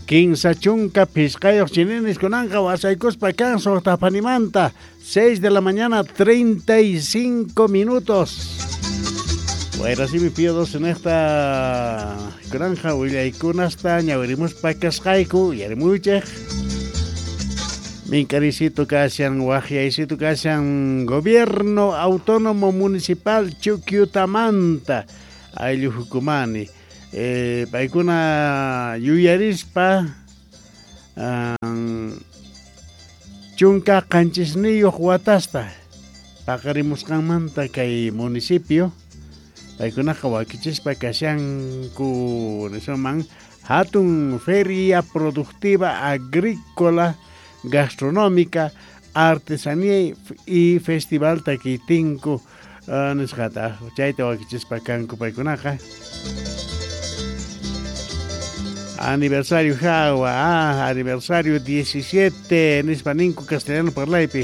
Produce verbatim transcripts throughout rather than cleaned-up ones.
Quinza chunka piscayoq chininis kunanqa wasaykuspa kan soqtapanimanta seis de la mañana treinta y cinco minutos. Bueno, así me pido dos en esta granja willaykunasta ñawirimuspa kasqayku yarimuchej. Mincaricito kashan wajiaysito kashan gobierno autónomo municipal Chuquiotamanta ayllu hukumani. Eh, paykuna yuyarispa um, chunka qanchisniyuq watasta paqarimusqanmanta kay municipio paykunaqa wakichispa kashanku nishuman hatun feria productiva agrícola gastronómica artesanía y festival taquitinku uh, nisqata chayta wakichispa kanku paykunaqa aniversario jawa, ah, aniversario diecisiete en hispaninku castellano parlaipi.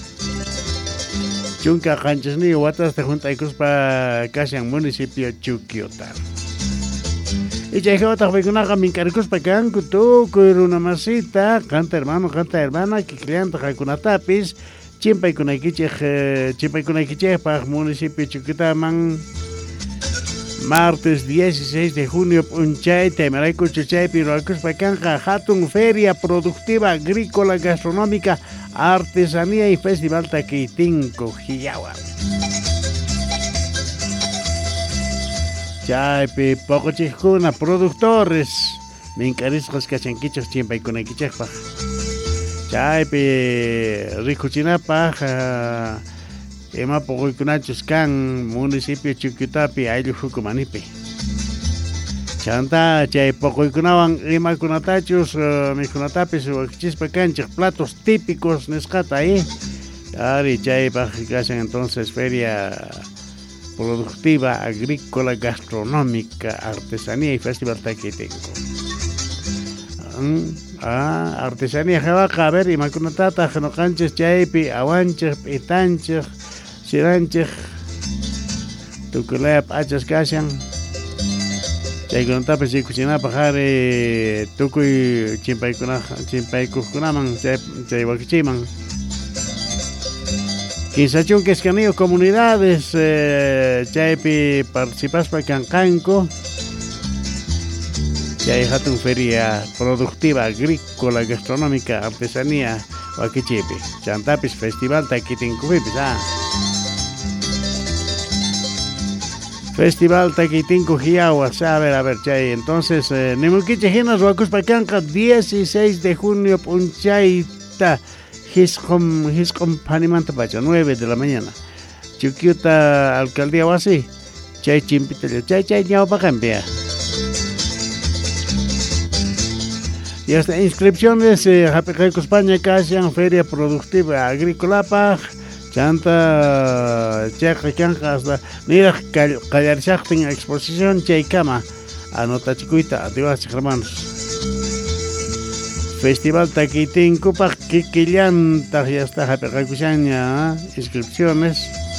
Chunka qanchisniyo watasta juntaykuspa kashan municipio Chuquiota. Y chaykawataq paykunaqa minqarikuspa kanku tukuy runamasita, canta hermano, canta hermana, kikllanta qaykunatapis, chimpaykunaykichej, chimpaykunaykichejpaq municipio Chuquiotaman martes dieciséis de junio punchay temerayku chuchaypi ruakuspa kanqa hatun feria productiva agrícola gastronómica artesanía y festival taquitinku hiyawa. Chaypi pocochijkuna productores minkarisqas kachankichas chimpaykunaykichejpaq. Chaypi rikuchinapaq uh, ema pocoykunachus kan municipio Chuquiotapi ayllu hukumanipi. Chanta chay pocoykunawan imakunatachus uh, mikunatapis wakichispa kanchik platos típicos nisqata ahí. Ari chaypaq kashan entonces feria productiva agrícola gastronómica artesanía y festival taquitinku. Um, ah, artesanía jawaqa a ver imakunatata qanoqanchis chaypi awanchik itanchik siranchik tukulaya p'achas kashan chaykunatapis rikuchinapaq ari tukuy chimpaykunaqa chimpaykuqkunaman chay, chay wakichiyman quinza chunka escanillo comunidades eh, chaypi participaspa kanqanku chay hatun feria productiva agrícola gastronómica artesanía wakichiypi chantapis festival taquitinkupipis ah Festival Taquitinku Hiyawa, a ver, a ver, chay, entonces, eh, Nimukiche Hinas Wakuspa Kanqa dieciséis de junio Punchayta Hiskom, Hiskom Panimanta Pacha, nueve de la mañana. Chuquiota Alcaldía Wasi, chay chimpitelio, chay, chay, ñao pacambia. Y hasta inscripciones, eh, Japecaico España, Casian, Feria Productiva Agrícola Paj, Chanta Checa Kanqa hasta Nira Callarchaqtin exposición Chaykama anota chicuita adiós hermanos. Festival Taquitinkupaq Kikillanta ya está Japecaicuchaña inscripciones.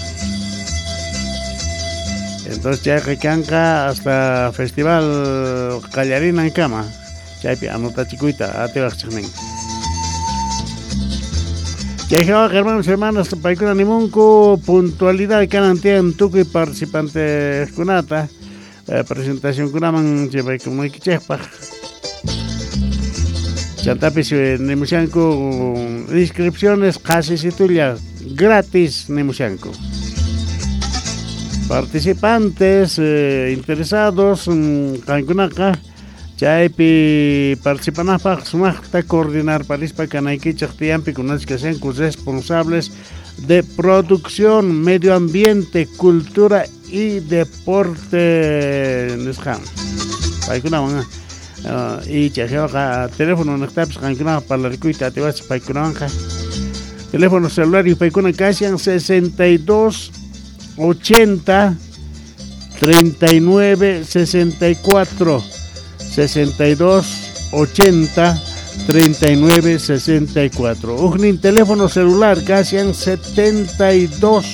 Entonces Checa Kanqa hasta Festival Callarina en Cama. Chaypi anota chicuita adiós hermanos. Yajawa, hermanos, hermanas, paikuna nimunku puntualidad kanantian tukuy participantes kunata eh, presentación kunaman chepaykumaykichejpaq chantapis nimushanku inscripciones qasisitulla gratis nimushanku participantes eh, interesados kankunaqa chaypi participanapaq sumaqta coordinar parispa kanaykichaq tiyampi kunachkasenku responsables de producción, medio ambiente, cultura y deporte nisqan paykunawan uh, y chayqa teléfono naqtapis qankunaqa parlarikuyta atiwasi paykunawanqa teléfono celular y paykuna kashan sesenta y dos ochenta treinta y nueve sesenta y cuatro sesenta y dos ochenta treinta y nueve sesenta y cuatro. Ujnin teléfono celular Casian setenta y dos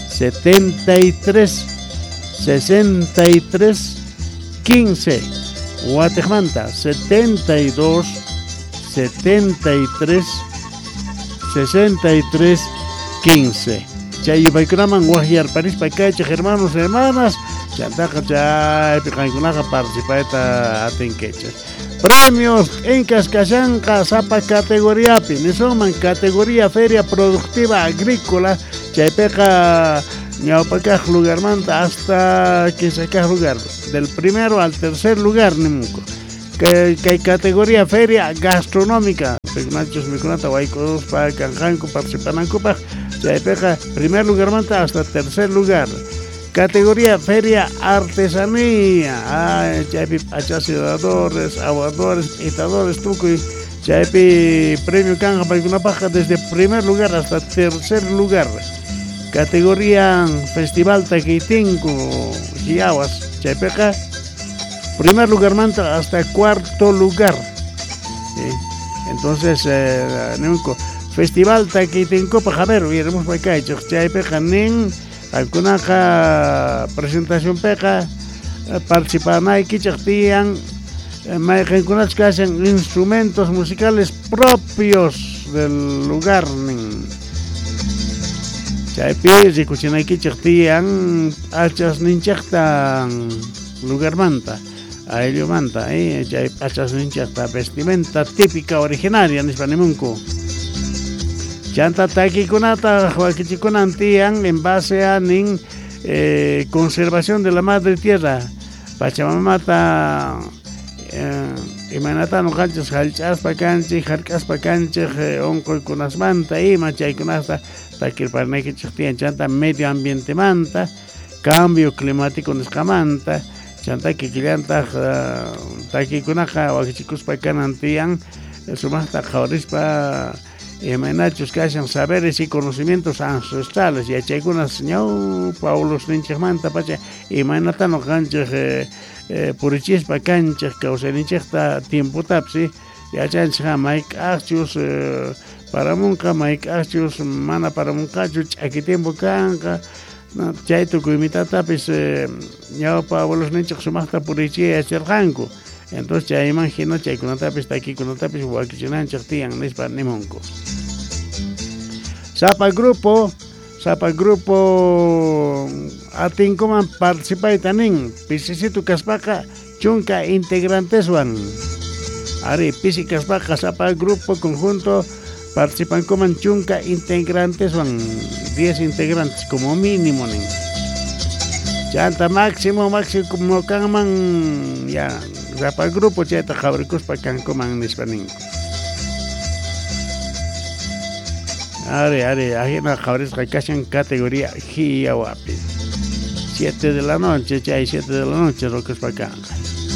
setenta y tres sesenta y tres quince Guatemala setenta y dos setenta y tres sesenta y tres quince. Chay paykunaman wahyar París paykaychik hermanos hermanas chantaqa chay piqankunaqa participayta atinkichik. Premios Incas kashanqa sapa categoriapi nisonman categoría feria productiva agrícola chaypiqa ñawpakaq lugarmanta hasta quince lugar del primero al tercer lugar nimunku. Que, que hay categoría feria gastronómica pigmachos mikunata waykos pa kanjanku participanankupa chaypiqa primer lugar manta hasta tercer lugar. Categoría feria artesanía ah, chaypi achacidadores, aguadores, pitadores tukuy chaypi premio kanja paykunapaqa desde primer lugar hasta tercer lugar. Categoría festival Taquitinku Giawas chaypiqa primer lugar manta hasta cuarto lugar. ¿Sí? Entonces eh, festival Taquitinku pa haber iremos pa acá chaypiqa nin alguna presentación peca participanayki chaqtiyan mayqinkunacha que hacen instrumentos musicales propios del lugar nin chaypi rikuchinayki chaqtiyan achas ninchaqtan lugar manta ayllu manta eh chay achas ninchaqta vestimenta típica originaria nispanimunku chanta taquikunata huaquichikunan tiyan en base a nin eh, conservación de la madre tierra Pachamamata eh, imanata no canchas halchaspa canchik harkaspa canchik eh, onkoykunasmanta ima chaykunasta taquilparnaykichik tiyan chanta medio ambiente manta cambio climático nisqamanta chanta kikillantaq uh, taquikunaqa huaquichikuspa kanan tiyan sumaqta qhawarispa imanachus kashan saberes y conocimientos ancestrales y achaykunas ñaw Paulos ninchikmanta pacha imanata no kanchik eh, eh, purichispa kanchik kawsayninchikta tiemputapsi yachanchikqa mayk'aqchus eh, paramunqa mayk'aqchus mana paramunqachu ch'aki tiempo kanqa chay tukuymitatapis eh, ñawpa abuelos ninchik sumaqta purichiy yacharqanku. Entonces ya imagino chaykunatapis taquikunatapis huaquichinanchik tiyan nispa nimunku. Sapa grupo Sapa grupo atinkuman participayta nin pisisitu kaspaqa chunka integranteswan ari pisi kaspaqa sapa grupo conjunto participankuman chunka integranteswan diez integrantes como mínimo nin chanta máximo máximo kanman ya Sapa grupo chayta qhawarkuspa kankuman nispanin. Are, are, ajena qhawarisqa kashan categoría Giyawapi. siete de la noche, chay siete de la noche rokuspa kanqa.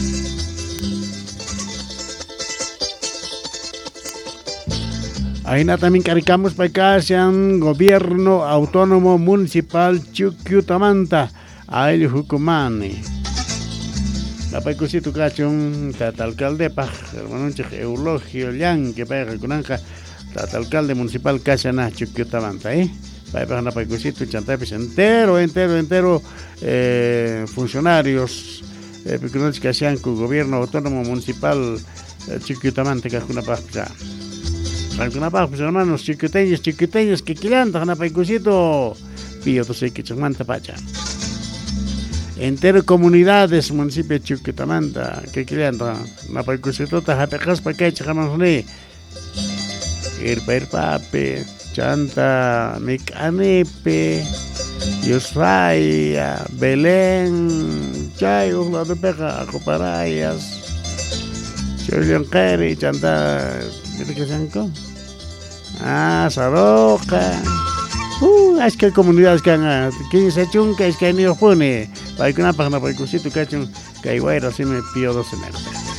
Ahina también caricamos pa kashan gobierno autónomo municipal Chuquiotamanta, ayllu hukumani. La paicusitu cachun tatalcalde pa hermanunchik Eulogio Llanque paiqa kunanqa tatalcalde municipal cachana Chuquiotamanta eh paiqa na paicusitu chantapis entero entero entero eh, funcionarios eh, pikunanchik kashanku gobierno autónomo municipal eh, Chuquiotamanta kajkunapaq ya kajkunapaq pues hermanos chiquiteños chiquiteños que quilanta na paicusitu pío tosaykichikmanta pacha entero comunidades municipio de Chuquiotamanta que querían na paikusitota hapeqaspa kaychik hamanhuni irpa irpapi chanta Mik'anipi Yusraya Belén chay uqlapiqa Acoparayas Chollonqeri chanta mirkasanku ah Saroca Uh, es que hay comunidades que han quince chunca, es que hay niños pone. Para que una página para que usted tu cachun, que igual así me pido dos en